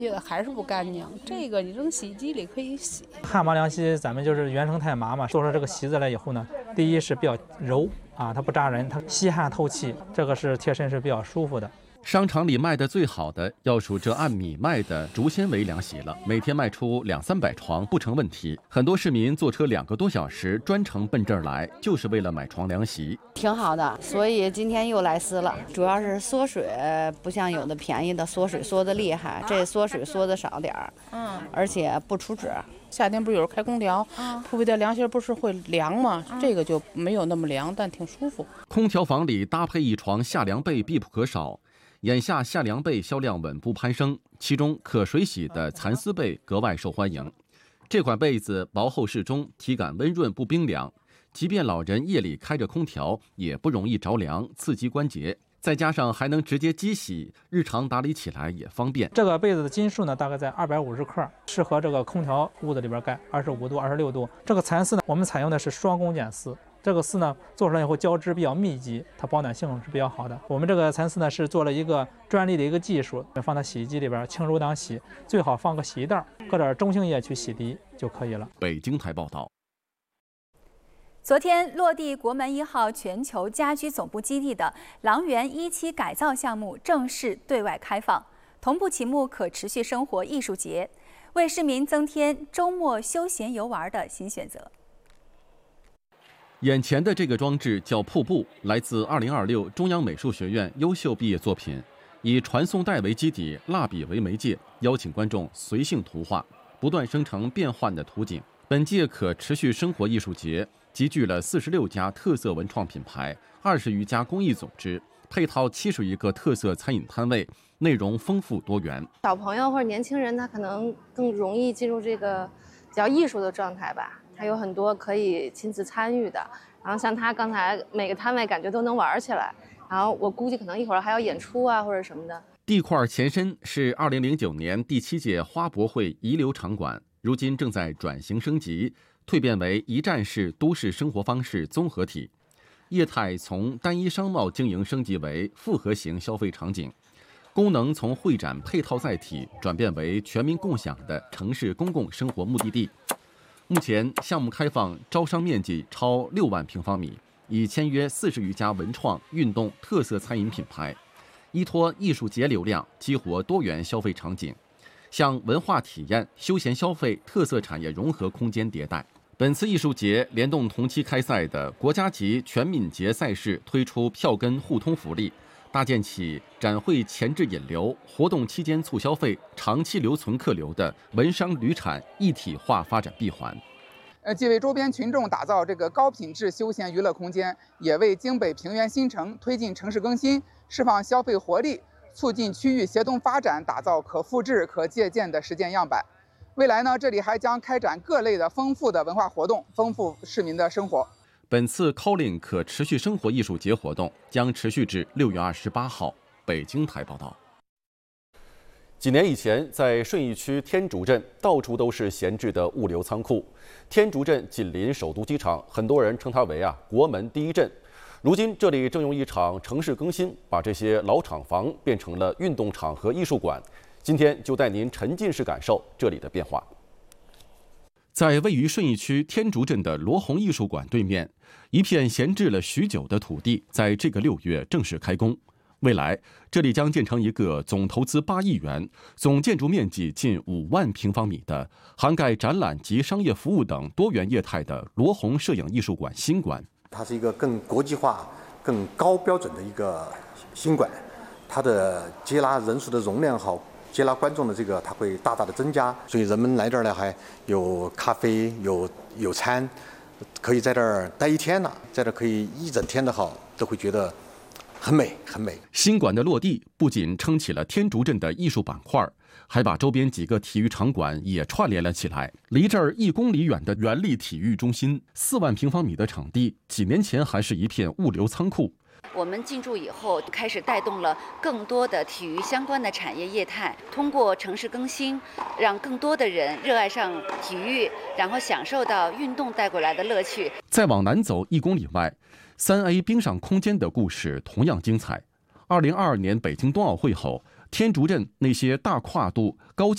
也还是不干净，这个你扔洗衣机里可以洗。 旱麻凉席咱们就是原生态麻嘛，做出这个席子来以后呢，第一是比较柔啊，它不扎人，它吸汗透气，这个是贴身是比较舒服的。 商场里卖的最好的要数这按米卖的竹纤维凉席了，每天卖出200-300床不成问题。很多市民坐车2个多小时专程奔这儿来，就是为了买床凉席。 挺好的，所以今天又来撕了。主要是缩水，不像有的便宜的缩水缩得厉害，这缩水缩得少点儿，而且不出纸。 夏天不是有时候开空调，铺皮的凉席不是会凉吗？这个就没有那么凉，但挺舒服。 空调房里搭配一床夏凉被必不可少。眼下夏凉被销量稳步攀升，其中可水洗的蚕丝被格外受欢迎。这款被子薄厚适中，体感温润不冰凉，即便老人夜里开着空调也不容易着凉，刺激关节。再加上还能直接机洗，日常打理起来也方便。 这个被子的斤数呢，大概在250克，适合这个空调屋子里边盖，25度、26度。这个蚕丝呢，我们采用的是双弓剪丝。这个丝呢做出来以后胶质比较密集，它保暖性是比较好的。我们这个蚕丝呢是做了一个专利的一个技术，放到洗衣机里边轻柔当洗，最好放个洗衣袋，搁点中性液去洗涤就可以了。 北京台报道。 昨天落地国门1号全球家居总部基地的郎园1期改造项目正式对外开放，同步启幕可持续生活艺术节，为市民增添周末休闲游玩的新选择。 眼前的这个装置叫瀑布，来自2026中央美术学院优秀毕业作品，以传送带为基底，蜡笔为媒介，邀请观众随性图画，不断生成变幻的图景。本届可持续生活艺术节集聚了46家特色文创品牌、20余家公益组织，配套70余个特色餐饮摊位，内容丰富多元。 小朋友或者年轻人，他可能更容易进入这个比较艺术的状态吧。还有很多可以亲自参与的，然后像他刚才每个摊位感觉都能玩起来，然后我估计可能一会儿还要演出啊或者什么的。 地块前身是2009年第7届花博会遗留场馆，如今正在转型升级，蜕变为一站式都市生活方式综合体，业态从单一商贸经营升级为复合型消费场景，功能从会展配套载体转变为全民共享的城市公共生活目的地。目前项目开放招商面积超6万平方米，已签约40余家文创、运动、特色餐饮品牌，依托艺术节流量，激活多元消费场景，向文化体验、休闲消费、特色产业融合空间迭代。本次艺术节联动同期开赛的国家级全敏捷赛事，推出票根互通福利，搭建起展会前置引流、活动期间促消费、长期留存客流的文商旅产一体化发展闭环。 既为周边群众打造这个高品质休闲娱乐空间，也为京北平原新城推进城市更新、释放消费活力、促进区域协同发展打造可复制、可借鉴的实践样板。未来呢，这里还将开展各类的丰富的文化活动，丰富市民的生活。 本次 Calling 可持续生活艺术节活动将持续至6月28号。北京台报道。几年以前，在顺义区天竺镇，到处都是闲置的物流仓库。天竺镇紧邻首都机场，很多人称它为国门第一镇。如今，这里正用一场城市更新，把这些老厂房变成了运动场和艺术馆。今天就带您沉浸式感受这里的变化。在位于顺义区天竺镇的罗红艺术馆对面，一片闲置了许久的土地，在这个6月正式开工。未来，这里将建成一个总投资8亿元、总建筑面积近5万平方米的、涵盖展览及商业服务等多元业态的罗红摄影艺术馆新馆。 它是一个更国际化、更高标准的一个新馆，它的接纳人数的容量好，接纳观众的它会大大的增加，所以人们来这儿呢，还有咖啡、有餐，可以在这儿待1天了，在这儿可以一整天的好，都会觉得很美很美。 新馆的落地不仅撑起了天竺镇的艺术板块，还把周边几个体育场馆也串联了起来。离这儿1公里远的原力体育中心，4万平方米的场地，几年前还是一片物流仓库。 我们进驻以后，开始带动了更多的体育相关的产业业态，通过城市更新，让更多的人热爱上体育，然后享受到运动带过来的乐趣。 再往南走1公里外，3A 冰上空间的故事同样精彩。2022年北京冬奥会后，天竺镇那些大跨度、高